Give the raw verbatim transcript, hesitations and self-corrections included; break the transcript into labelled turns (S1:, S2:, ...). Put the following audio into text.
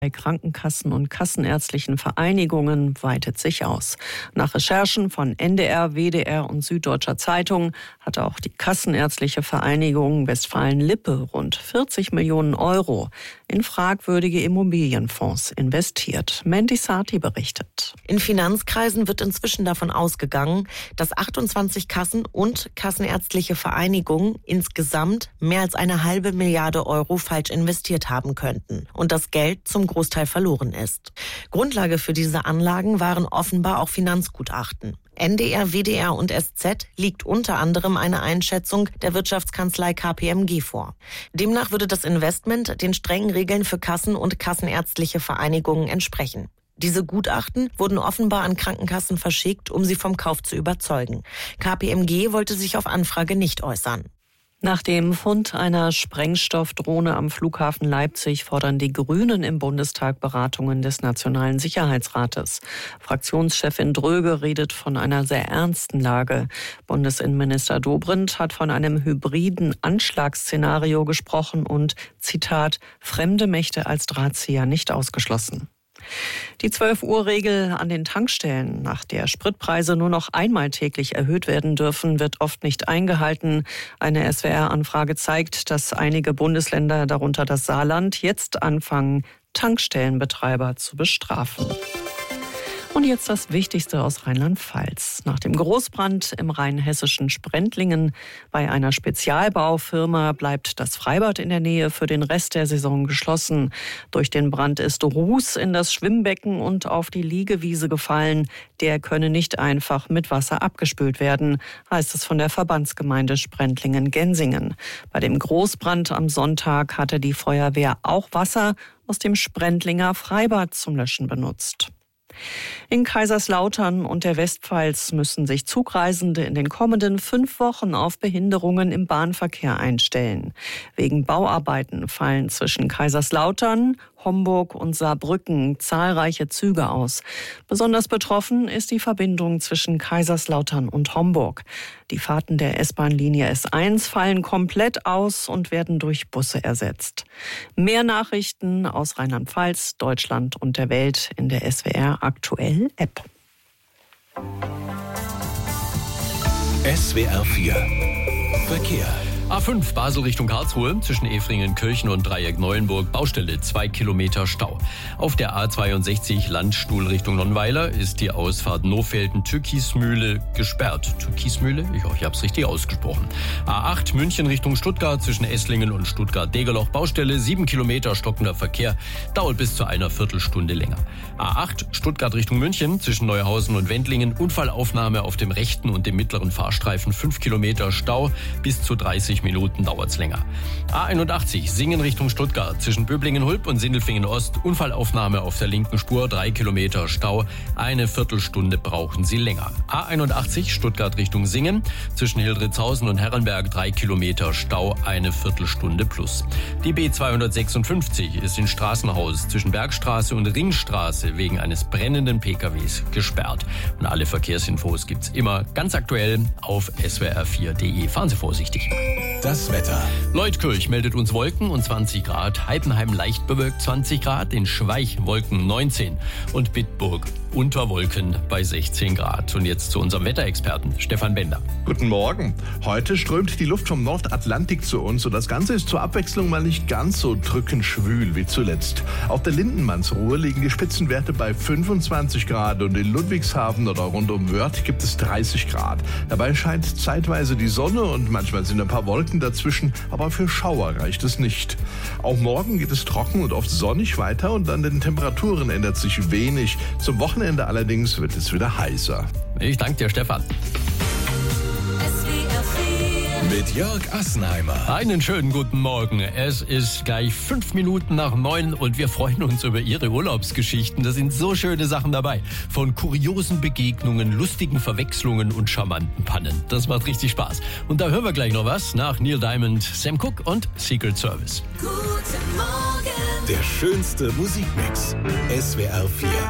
S1: Bei Krankenkassen und kassenärztlichen Vereinigungen weitet sich aus. Nach Recherchen von N D R, W D R und Süddeutscher Zeitung hatte auch die Kassenärztliche Vereinigung Westfalen-Lippe rund vierzig Millionen Euro in fragwürdige Immobilienfonds investiert. Mandy Sati berichtet.
S2: In Finanzkreisen wird inzwischen davon ausgegangen, dass achtundzwanzig Kassen und kassenärztliche Vereinigungen insgesamt mehr als eine halbe Milliarde Euro falsch investiert haben könnten und das Geld zum Großteil verloren ist. Grundlage für diese Anlagen waren offenbar auch Finanzgutachten. N D R, W D R und S Z liegt unter anderem eine Einschätzung der Wirtschaftskanzlei K P M G vor. Demnach würde das Investment den strengen Regeln für Kassen und kassenärztliche Vereinigungen entsprechen. Diese Gutachten wurden offenbar an Krankenkassen verschickt, um sie vom Kauf zu überzeugen. K P M G wollte sich auf Anfrage nicht äußern.
S1: Nach dem Fund einer Sprengstoffdrohne am Flughafen Leipzig fordern die Grünen im Bundestag Beratungen des Nationalen Sicherheitsrates. Fraktionschefin Dröge redet von einer sehr ernsten Lage. Bundesinnenminister Dobrindt hat von einem hybriden Anschlagsszenario gesprochen und, Zitat, fremde Mächte als Drahtzieher nicht ausgeschlossen. Die zwölf-Uhr-Regel an den Tankstellen, nach der Spritpreise nur noch einmal täglich erhöht werden dürfen, wird oft nicht eingehalten. Eine S W R-Anfrage zeigt, dass einige Bundesländer, darunter das Saarland, jetzt anfangen, Tankstellenbetreiber zu bestrafen. Und jetzt das Wichtigste aus Rheinland-Pfalz. Nach dem Großbrand im rheinhessischen Sprendlingen bei einer Spezialbaufirma bleibt das Freibad in der Nähe für den Rest der Saison geschlossen. Durch den Brand ist Ruß in das Schwimmbecken und auf die Liegewiese gefallen. Der könne nicht einfach mit Wasser abgespült werden, heißt es von der Verbandsgemeinde Sprendlingen-Gensingen. Bei dem Großbrand am Sonntag hatte die Feuerwehr auch Wasser aus dem Sprendlinger Freibad zum Löschen benutzt. In Kaiserslautern und der Westpfalz müssen sich Zugreisende in den kommenden fünf Wochen auf Behinderungen im Bahnverkehr einstellen. Wegen Bauarbeiten fallen zwischen Kaiserslautern, Homburg und Saarbrücken zahlreiche Züge aus. Besonders betroffen ist die Verbindung zwischen Kaiserslautern und Homburg. Die Fahrten der S-Bahn-Linie S eins fallen komplett aus und werden durch Busse ersetzt. Mehr Nachrichten aus Rheinland-Pfalz, Deutschland und der Welt in der S W R Aktuell App.
S3: S W R vier Verkehr.
S4: A fünf Basel Richtung Karlsruhe, zwischen Efringen-Kirchen und Dreieck Neuenburg, Baustelle, zwei Kilometer Stau. Auf der A zweiundsechzig Landstuhl Richtung Nonnweiler ist die Ausfahrt Nofelden-Türkismühle gesperrt. Türkismühle? Ich hoffe, ich habe es richtig ausgesprochen. A acht München Richtung Stuttgart, zwischen Esslingen und Stuttgart-Degerloch, Baustelle, sieben Kilometer stockender Verkehr, dauert bis zu einer Viertelstunde länger. A acht Stuttgart Richtung München, zwischen Neuhausen und Wendlingen, Unfallaufnahme auf dem rechten und dem mittleren Fahrstreifen, fünf Kilometer Stau, bis zu dreißig Minuten dauert's länger. A einundachtzig Singen Richtung Stuttgart, zwischen Böblingen-Hulp und Sindelfingen-Ost, Unfallaufnahme auf der linken Spur, drei Kilometer Stau, eine Viertelstunde brauchen Sie länger. A einundachtzig Stuttgart Richtung Singen, zwischen Hildritzhausen und Herrenberg, drei Kilometer Stau, eine Viertelstunde plus. Die B zweihundertsechsundfünfzig ist in Straßenhaus zwischen Bergstraße und Ringstraße wegen eines brennenden P K Ws gesperrt. Und alle Verkehrsinfos gibt's immer ganz aktuell auf S W R vier punkt de. Fahren Sie vorsichtig.
S3: Das Wetter.
S4: Leutkirch meldet uns Wolken und zwanzig Grad, Heidenheim leicht bewölkt zwanzig Grad, in Schweich Wolken neunzehn und Bitburg unter Wolken bei sechzehn Grad. Und jetzt zu unserem Wetterexperten Stefan Bender.
S5: Guten Morgen. Heute strömt die Luft vom Nordatlantik zu uns und das Ganze ist zur Abwechslung mal nicht ganz so drückend schwül wie zuletzt. Auf der Lindenmannsruhe liegen die Spitzenwerte bei fünfundzwanzig Grad und in Ludwigshafen oder rund um Wörth gibt es dreißig Grad. Dabei scheint zeitweise die Sonne und manchmal sind ein paar Wolken dazwischen, aber für Schauer reicht es nicht. Auch morgen geht es trocken und oft sonnig weiter und an den Temperaturen ändert sich wenig. Zum Wochenende allerdings wird es wieder heißer.
S4: Ich danke dir, Stefan.
S3: Mit Jörg Assenheimer.
S4: Einen schönen guten Morgen. Es ist gleich fünf Minuten nach neun und wir freuen uns über Ihre Urlaubsgeschichten. Da sind so schöne Sachen dabei. Von kuriosen Begegnungen, lustigen Verwechslungen und charmanten Pannen. Das macht richtig Spaß. Und da hören wir gleich noch was nach Neil Diamond, Sam Cooke und Secret Service.
S3: Guten Morgen. Der schönste Musikmix. S W R vier.